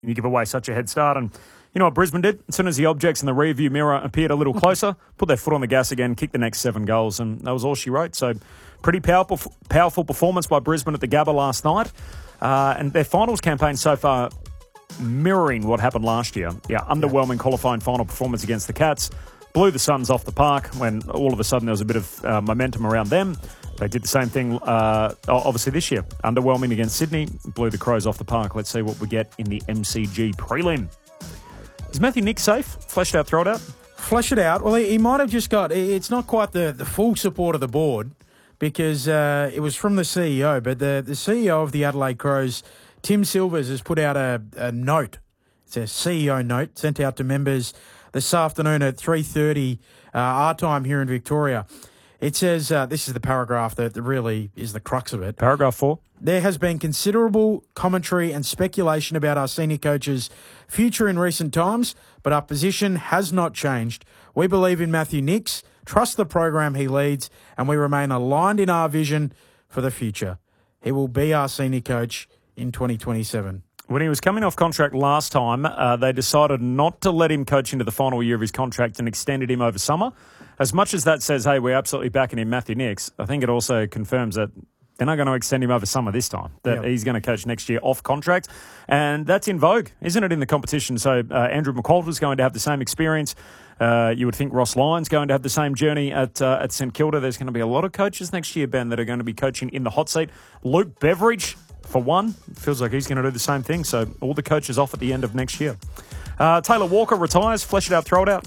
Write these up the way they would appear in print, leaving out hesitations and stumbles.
You give away such a head start. And you know what Brisbane did? As soon as the objects in the rearview mirror appeared a little closer, put their foot on the gas again, kicked the next 7 goals, and that was all she wrote. So pretty powerful performance by Brisbane at the Gabba last night. And their finals campaign so far mirroring what happened last year. Yeah, underwhelming qualifying final performance against the Cats. Blew the Suns off the park when all of a sudden there was a bit of momentum around them. They did the same thing, obviously, this year. Underwhelming against Sydney, blew the Crows off the park. Let's see what we get in the MCG prelim. Is Matthew Nicks safe? Flesh it out, throw it out? Flesh it out. Well, he might have just got... It's not quite the full support of the board because it was from the CEO, but the CEO of the Adelaide Crows, Tim Silvers, has put out a note. It's a CEO note sent out to members this afternoon at 3:30 our time here in Victoria. It says, this is the paragraph that really is the crux of it. Paragraph 4. There has been considerable commentary and speculation about our senior coach's future in recent times, but our position has not changed. We believe in Matthew Nicks, trust the program he leads, and we remain aligned in our vision for the future. He will be our senior coach in 2027. When he was coming off contract last time, they decided not to let him coach into the final year of his contract and extended him over summer. As much as that says, hey, we're absolutely backing him, Matthew Nicks, I think it also confirms that they're not going to extend him over summer this time, that he's going to coach next year off contract. And that's in vogue, isn't it, in the competition? So Andrew McQualter's going to have the same experience. You would think Ross Lyon's going to have the same journey at St Kilda. There's going to be a lot of coaches next year, Ben, that are going to be coaching in the hot seat. Luke Beveridge, for one, feels like he's going to do the same thing. So all the coaches off at the end of next year. Taylor Walker retires. Flesh it out, throw it out.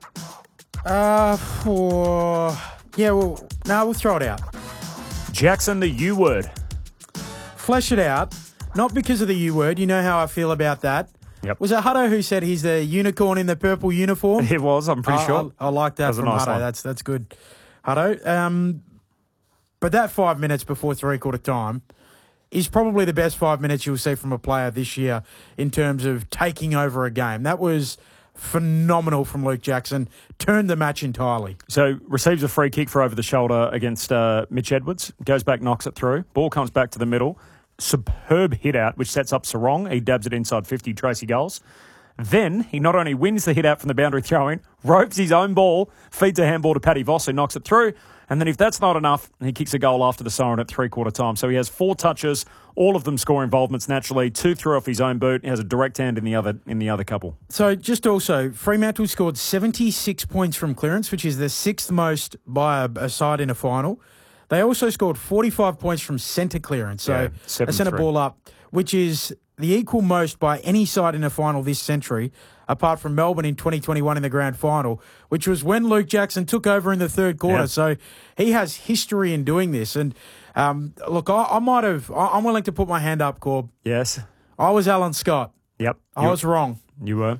We'll throw it out. Jackson, the U word. Flesh it out. Not because of the U word. You know how I feel about that. Yep. Was it Hutto who said he's the unicorn in the purple uniform? It was, I'm pretty sure. I like that from nice Hutto. one. That's good, Hutto. But that 5 minutes before three-quarter time is probably the best 5 minutes you'll see from a player this year in terms of taking over a game. That was phenomenal from Luke Jackson. Turned the match entirely. So receives a free kick for over the shoulder against Mitch Edwards. Goes back, knocks it through. Ball comes back to the middle. Superb hit out, which sets up Sarong. He dabs it inside 50, Tracy goals. Then he not only wins the hit out from the boundary throw-in, ropes his own ball, feeds a handball to Paddy Voss, who knocks it through. And then if that's not enough, he kicks a goal after the siren at three-quarter time. So he has 4 touches, all of them score involvements naturally, 2 through off his own boot. He has a direct hand in the other couple. So just also, Fremantle scored 76 points from clearance, which is the 6th most by a side in a final. They also scored 45 points from centre clearance, so a centre ball up, which is the equal most by any side in a final this century, apart from Melbourne in 2021 in the grand final, which was when Luke Jackson took over in the third quarter. Yeah. So he has history in doing this. And look, I'm willing to put my hand up, Corb. Yes. I was Alan Scott. Yep. I was wrong. You were.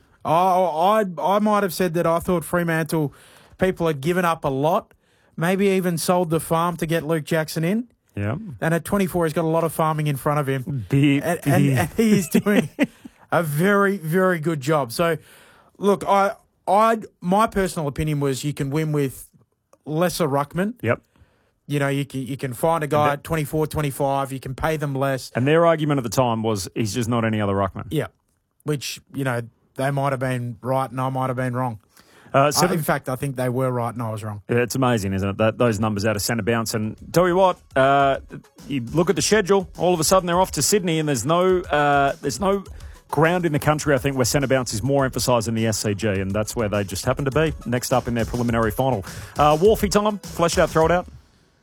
I might have said that I thought Fremantle people had given up a lot, maybe even sold the farm to get Luke Jackson in. Yeah. And at 24, he's got a lot of farming in front of him. And he is doing a very, very good job. So, look, my personal opinion was you can win with lesser ruckman. Yep. You know, you can find a guy at 24, 25. You can pay them less. And their argument at the time was he's just not any other ruckman. Yeah. Which, you know, they might have been right and I might have been wrong. In fact, I think they were right and I was wrong. It's amazing, isn't it, those numbers out of centre bounce. And tell you what, you look at the schedule, all of a sudden they're off to Sydney and there's no ground in the country, I think, where centre bounce is more emphasised in the SCG, and that's where they just happen to be, next up in their preliminary final. Wolfie time, flesh it out, throw it out.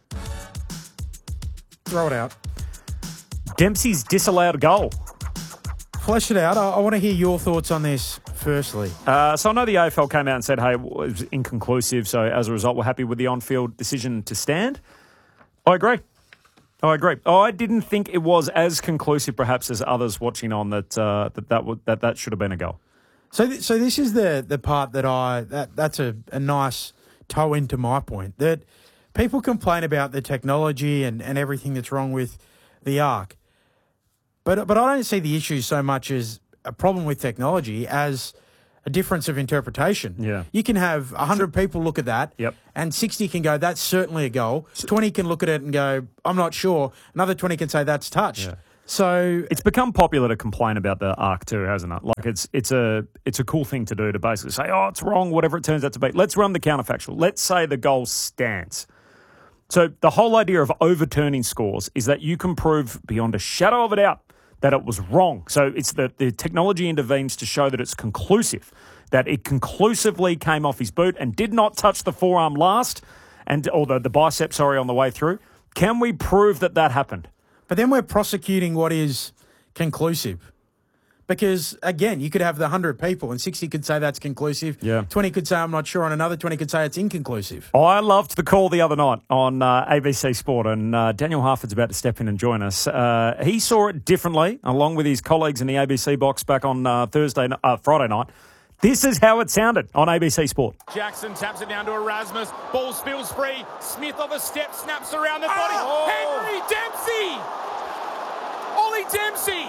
Throw it out. Dempsey's disallowed goal. Flesh it out. I want to hear your thoughts on this firstly. So I know the AFL came out and said, hey, it was inconclusive, so as a result, we're happy with the on-field decision to stand. I agree. I didn't think it was as conclusive, perhaps, as others watching on that should have been a goal. So this is the part that's a nice toe into my point, that people complain about the technology and everything that's wrong with the ARC. But I don't see the issue so much as a problem with technology as a difference of interpretation. Yeah. You can have 100 people look at that, Yep. and 60 can go, that's certainly a goal. 20 can look at it and go, I'm not sure. Another 20 can say, that's touch. Yeah. So It's become popular to complain about the arc too, hasn't it? Like it's a cool thing to do to basically say, oh, it's wrong, whatever it turns out to be. Let's run the counterfactual. Let's say the goal stands. So the whole idea of overturning scores is that you can prove beyond a shadow of a doubt that it was wrong. So it's the technology intervenes to show that it's conclusive, that it conclusively came off his boot and did not touch the forearm last, or the bicep, on the way through. Can we prove that happened? But then we're prosecuting what is conclusive. Because, again, you could have the 100 people and 60 could say that's conclusive. Yeah. 20 could say I'm not sure, and another 20 could say it's inconclusive. I loved the call the other night on ABC Sport, and Daniel Harford's about to step in and join us. He saw it differently, along with his colleagues in the ABC box back on Friday night. This is how it sounded on ABC Sport. Jackson taps it down to Erasmus. Ball spills free. Smith off a step, snaps around the body. Henry Dempsey! Ollie Dempsey!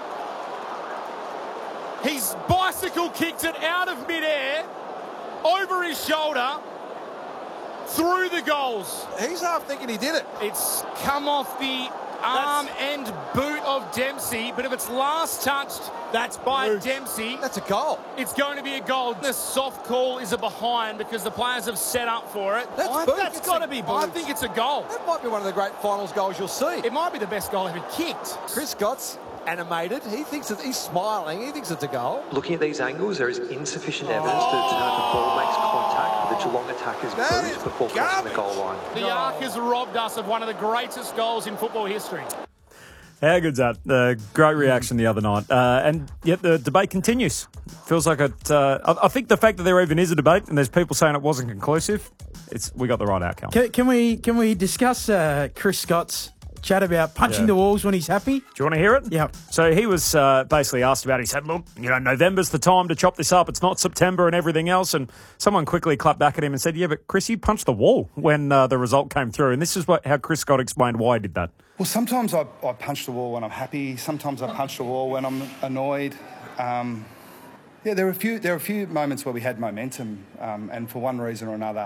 He's bicycle kicked it out of midair, over his shoulder, through the goals. He's half thinking he did it. It's come off the arm and boot of Dempsey, but if it's last touched, that's by Dempsey. That's a goal. It's going to be a goal. The soft call is a behind because the players have set up for it. That's got to be. I think it's a goal. That might be one of the great finals goals you'll see. It might be the best goal ever kicked. Chris Scott's animated. He thinks he's smiling. He thinks it's a goal. Looking at these angles, there is insufficient evidence to determine if the ball makes contact with the Geelong attackers' boots before crossing the goal line. The arc has robbed us of one of the greatest goals in football history. How good's that? Great reaction the other night. And yet the debate continues. Feels like it. I think the fact that there even is a debate and there's people saying it wasn't conclusive, we got the right outcome. Can we discuss Chris Scott's chat about punching the walls when he's happy? Do you want to hear it? Yeah. So he was basically asked about it. He said, look, November's the time to chop this up. It's not September and everything else. And someone quickly clapped back at him and said, yeah, but Chris, you punched the wall when the result came through. And this is how Chris Scott explained why he did that. Well, sometimes I punch the wall when I'm happy. Sometimes I punch the wall when I'm annoyed. There were a few moments where we had momentum, and for one reason or another,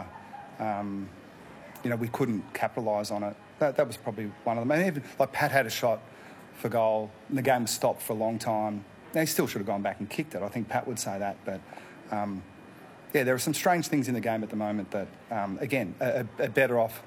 we couldn't capitalise on it. That was probably one of them. And even like Pat had a shot for goal, and the game was stopped for a long time. Now, he still should have gone back and kicked it. I think Pat would say that, but there are some strange things in the game at the moment that, again, are better off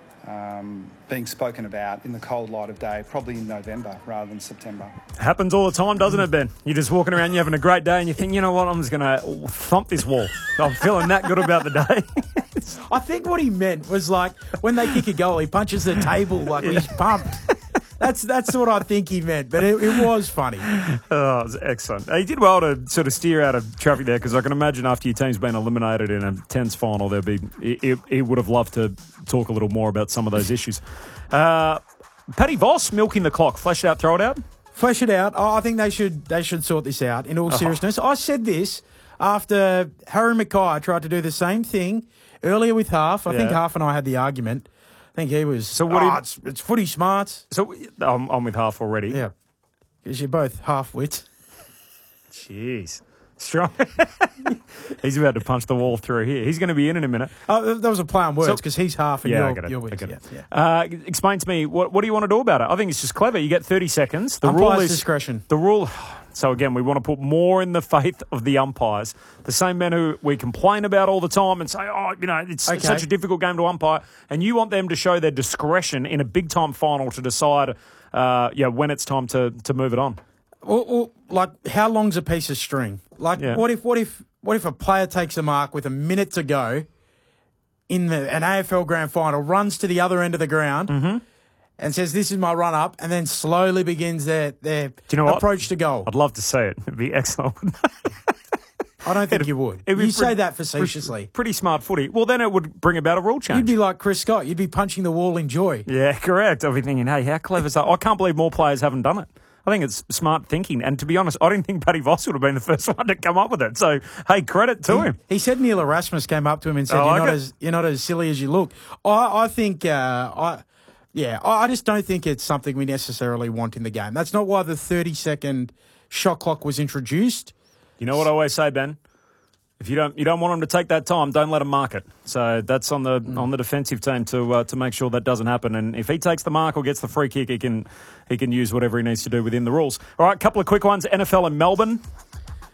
being spoken about in the cold light of day, probably in November rather than September. Happens all the time, doesn't it, Ben? You're just walking around, you're having a great day, and you think, you know what, I'm just going to thump this wall. I'm feeling that good about the day. I think what he meant was like when they kick a goal, he punches the table like he's pumped. That's what I think he meant, but it was funny. Oh, it was excellent. He did well to sort of steer out of traffic there, because I can imagine after your team's been eliminated in a tense final, he would have loved to talk a little more about some of those issues. Paddy Voss milking the clock. Flesh it out, throw it out. Flesh it out. I think they should sort this out. In all seriousness, I said this after Harry Mackay tried to do the same thing earlier with Half. I think Half and I had the argument. I think he was. So what? It's footy smarts. So I'm with Half already. Yeah, because you're both half wits. Jeez, strong. He's about to punch the wall through here. He's going to be in a minute. Oh, that was a play on words because he's half and you're wits. Explain to me what do you want to do about it? I think it's just clever. You get 30 seconds. The Umpire's rule is discretion. The rule. So again, we want to put more in the faith of the umpires. The same men who we complain about all the time and say, it's such a difficult game to umpire. And you want them to show their discretion in a big-time final to decide when it's time to move it on. Well, like, how long's a piece of string? Like, what if a player takes a mark with a minute to go in an AFL Grand Final, runs to the other end of the ground, and says, this is my run-up, and then slowly begins their approach to goal? I'd love to see it. It'd be excellent. I don't think you would. You say that facetiously. Pretty smart footy. Well, then it would bring about a rule change. You'd be like Chris Scott. You'd be punching the wall in joy. Yeah, correct. I'd be thinking, hey, how clever is that? I can't believe more players haven't done it. I think it's smart thinking. And to be honest, I didn't think Paddy Voss would have been the first one to come up with it. So, hey, credit to him. He said Neil Erasmus came up to him and said, you're not as silly as you look. I think... I just don't think it's something we necessarily want in the game. That's not why the 30-second shot clock was introduced. You know what I always say, Ben? If you don't want him to take that time, don't let him mark it. So that's on the defensive team to make sure that doesn't happen. And if he takes the mark or gets the free kick, he can use whatever he needs to do within the rules. All right, couple of quick ones. NFL in Melbourne.